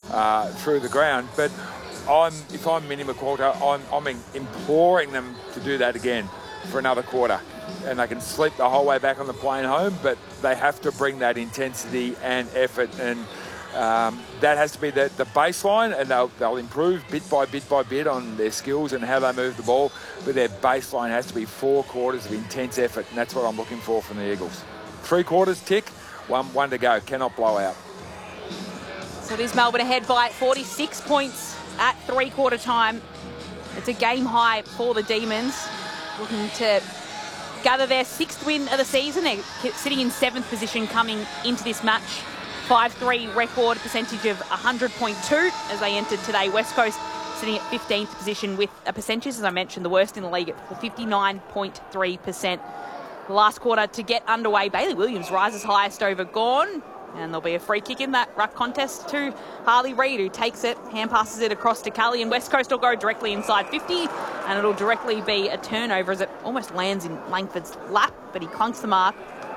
through the ground. But if I'm Mini McQualter, I'm imploring them to do that again for another quarter. And they can sleep the whole way back on the plane home, but they have to bring that intensity and effort, and that has to be the baseline, and they'll improve bit by bit on their skills and how they move the ball, but their baseline has to be 4 quarters of intense effort, and that's what I'm looking for from the Eagles. 3 quarters, tick, one to go, cannot blow out. So it is Melbourne ahead by 46 points at 3-quarter time. It's a game high for the Demons, looking to gather their 6th win of the season. They're sitting in 7th position coming into this match. 5-3 record percentage of 100.2 as they entered today. West Coast sitting at 15th position with a percentage, as I mentioned, the worst in the league at 59.3%. The last quarter to get underway, Bailey Williams rises highest over Gawn, and there'll be a free kick in that ruck contest to Harley Reid, who takes it, hand passes it across to Cully, and West Coast will go directly inside 50, and it'll directly be a turnover as it almost lands in Langford's lap, but he clunks the mark